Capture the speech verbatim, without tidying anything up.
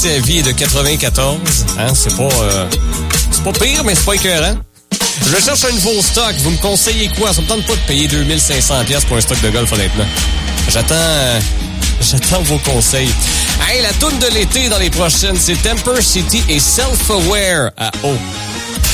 sa vie est de quatre-vingt-quatorze. Hein, c'est pas... Euh, c'est pas pire, mais c'est pas écœurant. Je cherche un nouveau stock. Vous me conseillez quoi? Ça me tente pas de payer deux mille cinq cents dollars pour un stock de golf, honnêtement. J'attends... Euh, j'attends vos conseils. Hey, la toune de l'été dans les prochaines, c'est Temper City et Self-Aware à O.